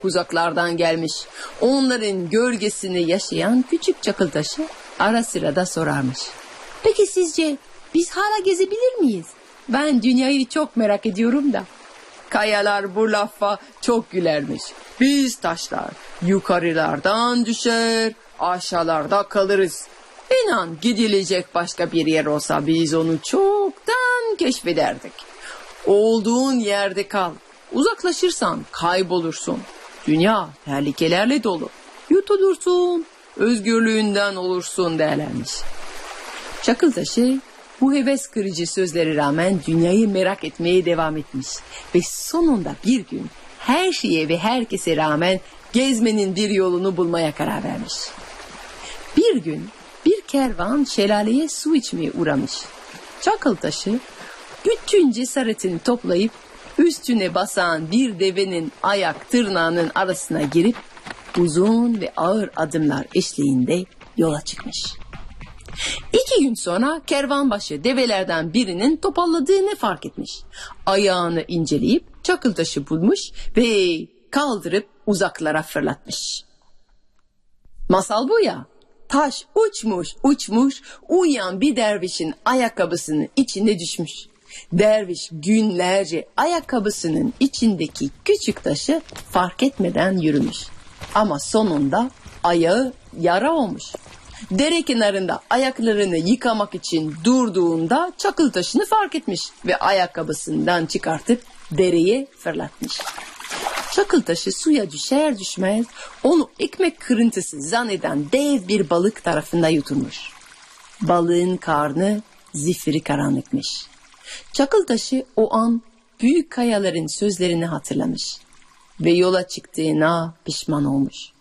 uzaklardan gelmiş. Onların gölgesini yaşayan küçük çakıltaşı ara sıra da sorarmış. Peki sizce biz hala gezebilir miyiz? Ben dünyayı çok merak ediyorum da. Kayalar bu lafa çok gülermiş. Biz taşlar yukarılardan düşer, aşağılarda kalırız. İnan gidilecek başka bir yer olsa biz onu çoktan keşfederdik. Olduğun yerde kal. Uzaklaşırsan kaybolursun. Dünya tehlikelerle dolu. Yutulursun, özgürlüğünden olursun derlermiş. Çakıltaşı bu heves kırıcı sözlere rağmen dünyayı merak etmeye devam etmiş. Ve sonunda bir gün her şeye ve herkese rağmen gezmenin bir yolunu bulmaya karar vermiş. Bir gün bir kervan şelaleye su içmeye uğramış. Çakıltaşı bütün cesaretini toplayıp üstüne basan bir devenin ayak tırnağının arasına girip uzun ve ağır adımlar eşliğinde yola çıkmış. 2 gün sonra kervanbaşı develerden birinin topalladığını fark etmiş. Ayağını inceleyip çakıltaşı bulmuş ve kaldırıp uzaklara fırlatmış. Masal bu ya. Taş uçmuş, uyuyan bir dervişin ayakkabısının içine düşmüş. Derviş günlerce ayakkabısının içindeki küçük taşı fark etmeden yürümüş. Ama sonunda ayağı yara olmuş. Dere kenarında ayaklarını yıkamak için durduğunda çakıl taşını fark etmiş ve ayakkabısından çıkartıp dereye fırlatmış. Çakıl taşı suya düşer düşmez onu ekmek kırıntısı zanneden dev bir balık tarafında yutulmuş. Balığın karnı zifiri karanlıkmış. Çakıl taşı o an büyük kayaların sözlerini hatırlamış ve yola çıktığına pişman olmuş.